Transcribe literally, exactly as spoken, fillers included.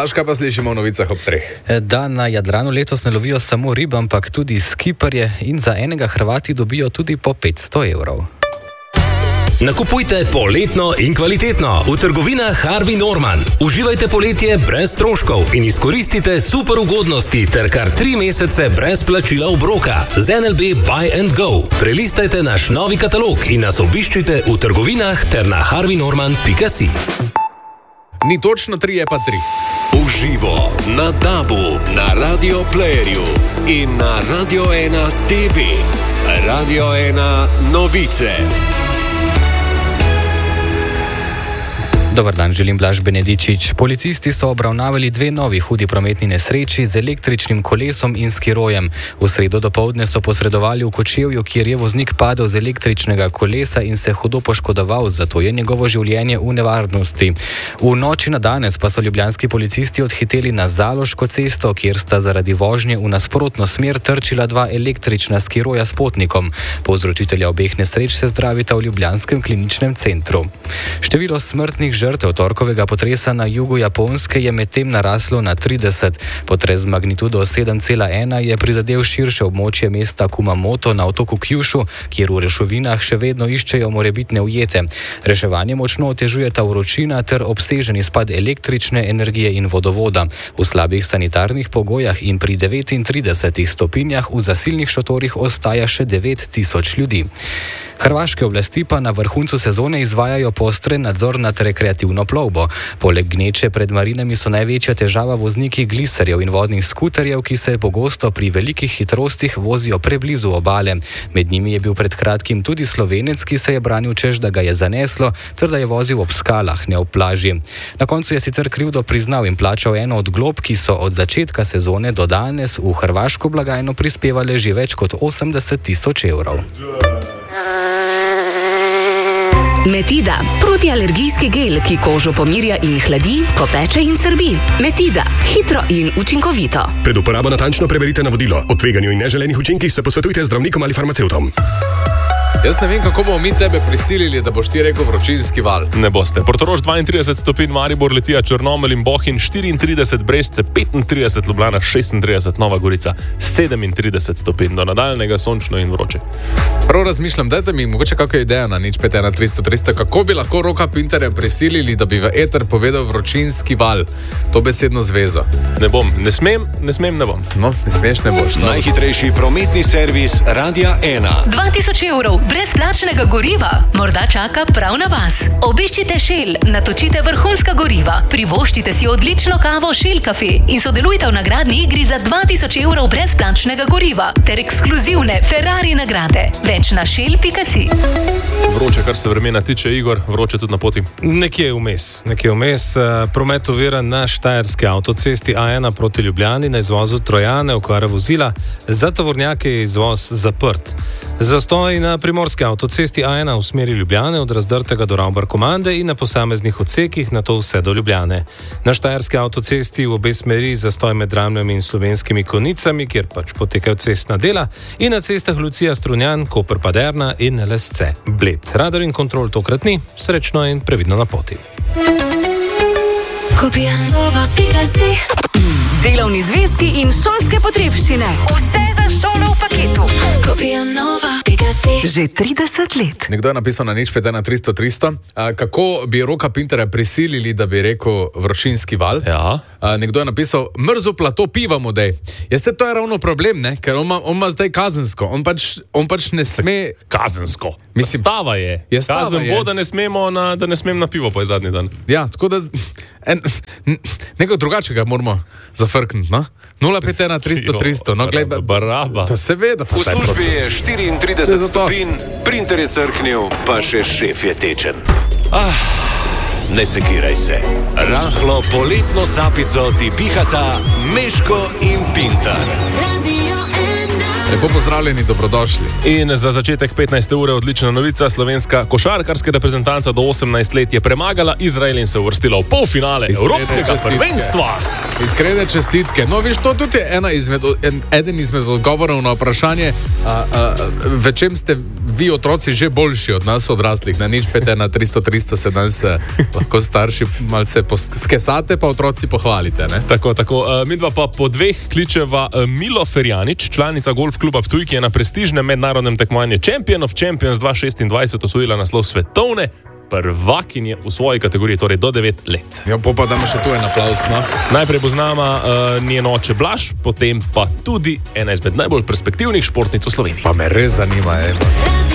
Blaž, kaj pa slišimo v novicah ob treh? Da na Jadranu letos ne lovijo samo rib, ampak tudi skiparje in za enega Hrvati dobijo tudi po petsto evrov. Nakupujte poletno in kvalitetno v trgovinah Harvey Norman. Uživajte poletje brez stroškov in izkoristite super ugodnosti ter kar tri mesece brez plačila obroka z N L B Buy and Go. Prelistajte naš novi katalog in nas obiščite v trgovinah ter na harvey norman pika si. Ni točno tri, je pa tri. Uživo na Dabu, na Radio Playerju in na Radio ena T V. Radio ena novice. Dobar dan, želim Blaž Benedičič. Policisti so obravnavali dve novi hudi prometni nesreči z električnim kolesom in skirojem. V sredo dopoldne so posredovali v Kočevju, kjer je voznik padel z električnega kolesa in se hudo poškodoval, zato je njegovo življenje v nevarnosti. V noči na danes pa so ljubljanski policisti odhiteli na Zaloško cesto, kjer sta zaradi vožnje v nasprotno smer trčila dva električna skiroja s potnikom. Povzročitelja obeh nesreč se zdravita v ljubljanskem kliničnem centru. Število smrtnih žrtev torkovega potresa na jugu Japonske je medtem naraslo na trideset. Potres z magnitudo sedem cela ena je prizadel širše območje mesta Kumamoto na otoku Kyushu, kjer v reševinah še vedno iščejo morebitne ujete. Reševanje močno otežujeta vročina ter obsežen izpad električne energije in vodovoda. V slabih sanitarnih pogojah in pri devetintridesetih stopinjah v zasilnih šotorih ostaja še devet tisoč ljudi. Hrvaške oblasti pa na vrhuncu sezone izvajajo postren nadzor nad rekreativno plovbo. Poleg gneče pred marinami so največja težava vozniki gliserjev in vodnih skuterjev, ki se pogosto pri velikih hitrostih vozijo preblizu obale. Med njimi je bil pred kratkim tudi Slovenec, ki se je branil, češ da ga je zaneslo, ter da je vozil ob skalah, ne ob plaži. Na koncu je sicer krivdo priznal in plačal eno od glob, ki so od začetka sezone do danes v hrvaško blagajno prispevale že več kot osemdeset tisoč evrov. Metida, protialergijski gel, ki kožo pomirja in hladi, ko peče in srbi. Metida, hitro in učinkovito. Pred uporabo natančno preberite navodilo. O tveganju in neželenih učinkih se posvetujte z zdravnikom ali farmacevtom. Jaz ne vem, kako bomo mi tebe prisilili, da boš ti rekel vročinski val. Ne boste. Portorož dvaintrideset stopinj, Maribor, Litija, Črnomelj in Bohinj štiriintrideset, Brežice petintrideset, Ljubljana šestintrideset, Nova Gorica sedemintrideset stopinj, do nadaljnega sončno in vroče. Prav razmišljam, dajte mi mogoče kakšno idejo na nič pet ena tristo tristo, kako bi lahko Roka Pinterja prisilili, da bi v eter povedal vročinski val, to besedno zvezo. Ne bom, ne smem, ne smem, ne bom. No, ne smeš, ne boš. No. Najhitrejši prometni servis Radia ena. dva tisoč evrov brezplačnega goriva morda čaka prav na vas. Obiščite Shell, natočite vrhunska goriva, privoščite si odlično kavo Shell Cafe in sodelujte v nagradni igri za dva tisoč evrov brezplačnega goriva ter ekskluzivne Ferrari nagrade. Več na shell pika si. Vroče, kar se vremena tiče, Igor, vroče tudi na poti. Nekje vmes, nekje vmes. Promet oviran na štajerski avtocesti A ena proti Ljubljani na izvozu Trojane, okvara vozila, za tovornjake je izvoz zaprt. Zastoj na primorski avtocesti A ena v smeri Ljubljane od Razdrtega do Ravbar-Komande in na posameznih odsekih, nato vse do Ljubljane. Na štajerski avtocesti v obe smeri zastoj med Dramljami in Slovenskimi Konicami, kjer pač potekajo cestna dela, in na cestah Lucija Strunjan, Koper-Paderna in Lesce Bled. Radar in kontrol tokrat ni, srečno in previdno na poti. Delovni zvezki in šolske potrebščine. Vse za šolo v paketu. Že trideset let. Nekdo je napisal na nič pet ena tristo tristo, kako bi Roka Pinterja prisilili, da bi rekel vročinski val. Ja. A, nekdo je napisal, mrzo plato piva mu dej. Jaz se to je ravno problem, ne? Ker on ima, on ima zdaj kazensko. On pač, on pač ne sme... Kazensko. Mislim, stava je. je stava Kazen je. bo, da ne smemo na, da ne smem na pivo po zadnji dan. Ja, tako da... En, nekaj drugačega moramo zafrkniti, no? nula pet ena tristo tristo. No, glej, baraba. To seveda. V službi je štiriintrideset stopinj, printer je crknil, pa še šef je tečen. Ah, ne sekiraj se. Rahlo poletno sapico ti pihata Meško in Pintar. Lepo pozdravljeni, dobrodošli. In za začetek petnajste ure odlična novica. Slovenska košarkarska reprezentanca do osemnajst let je premagala Izrael in se uvrstila v polfinale Evropskega prvenstva. Iskrene čestitke. No, viš, to tudi je ena izmed, en, eden izmed odgovorov na vprašanje, a, a, v čem ste vi otroci že boljši od nas odraslih. Na nič pete na tristo tristo se danes lahko starši malce skesate, pa otroci pohvalite. Ne? Tako, tako. Uh, midva pa po dveh kličeva uh, Milo Ferjanič, članica golf kluba Ptuj, ki je na prestižnem mednarodnem tekmovanju Champion of Champions dva tisoč šestindvajset osvojila naslov svetovne prvakinje v svoji kategoriji, torej do devet let. Ja, pa damo še tu en aplavz, no? Najprej bo z nama uh, njen oče Blaž, potem pa tudi ena izmed najbolj perspektivnih športnic v Sloveniji. Pa me res zanima, eno.